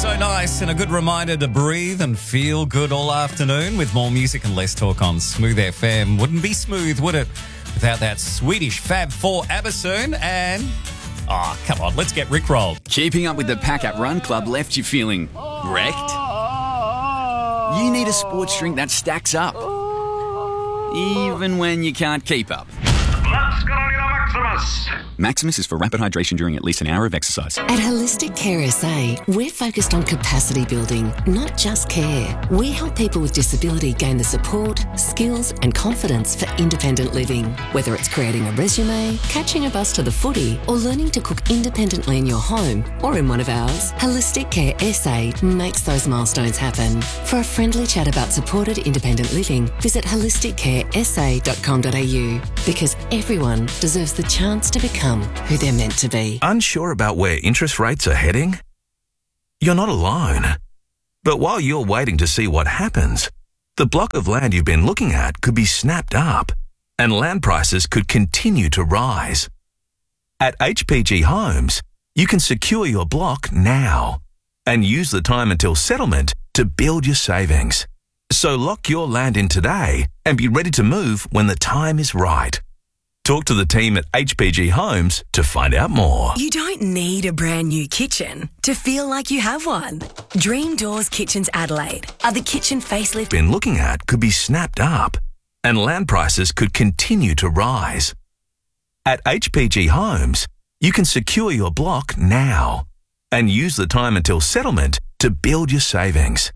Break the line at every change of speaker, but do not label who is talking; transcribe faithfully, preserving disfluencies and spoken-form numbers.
So nice and a good reminder to breathe and feel good all afternoon with more music and less talk on Smooth F M. Wouldn't be smooth, would it, without that Swedish Fab Four Abbersoon and... Oh, come on, let's get rickrolled.
Keeping up with the Pack Up Run Club left you feeling wrecked? You need a sports drink that stacks up, even when you can't keep up. Maximus. Maximus is for rapid hydration during at least an hour of exercise.
At Holistic Care S A, we're focused on capacity building, not just care. We help people with disability gain the support, skills and confidence for independent living. Whether it's creating a resume, catching a bus to the footy or learning to cook independently in your home or in one of ours, Holistic Care S A makes those milestones happen. For a friendly chat about supported independent living, visit holistic care s a dot com dot a u because everyone deserves the chance to become who they're meant to be.
Unsure about where interest rates are heading? You're not alone. But while you're waiting to see what happens, the block of land you've been looking at could be snapped up and land prices could continue to rise. At H P G Homes, you can secure your block now and use the time until settlement to build your savings. So lock your land in today and be ready to move when the time is right. Talk to the team at H P G Homes to find out more.
You don't need a brand new kitchen to feel like you have one. Dream Doors Kitchens Adelaide are the kitchen facelift
been looking at could be snapped up and land prices could continue to rise. At H P G Homes, you can secure your block now and use the time until settlement to build your savings.